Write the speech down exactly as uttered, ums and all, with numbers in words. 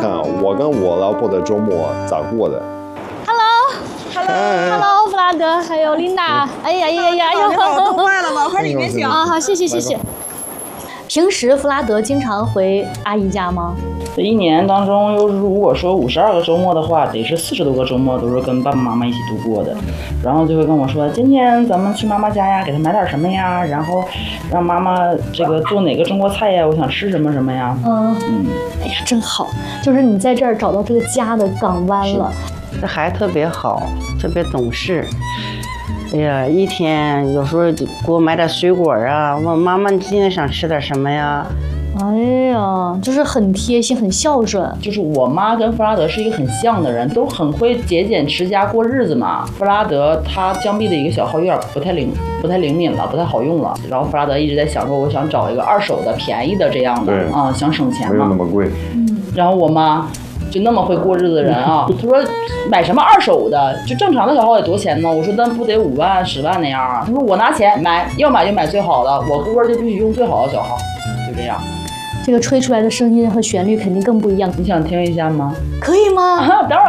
看我跟我老婆的周末咋过的。 Hello，Hello，Hello， 弗拉德，还有琳达。哎呀呀呀！哎呦， 都坏了吧？快里面请啊！好，谢谢谢谢。平时弗拉德经常回阿姨家吗？ 这一年当中，又如果说五十二个周末的话，得是四十多个周末都是跟爸爸妈妈一起度过的。然后就会跟我说，今天咱们去妈妈家呀，给她买点什么呀，然后让妈妈这个做哪个中国菜呀，我想吃什么什么呀。 嗯嗯，哎呀，真好，就是你在这儿找到这个家的港湾了。 这孩子特别好，特别懂事。哎呀，一天有时候给我买点水果啊，问妈妈你今天想吃点什么呀？ 哎呀，就是很贴心，很孝顺。 就是我妈跟弗拉德是一个很像的人，都很会节俭持家过日子嘛。弗拉德他江币的一个小号有点不太灵，不太灵敏了，不太好用了。然后弗拉德一直在想说，我想找一个二手的、便宜的这样的啊、嗯，想省钱嘛。 没有那么贵。 嗯。 然后我妈就那么会过日子的人啊，她说买什么二手的，就正常的小号得多钱呢？我说那不得五万、十万那样啊？她说我拿钱买，要买就买最好的，我歌就必须用最好的小号，就这样。 这个吹出来的声音和旋律肯定更不一样。 你想听一下吗？ 可以吗？ 当然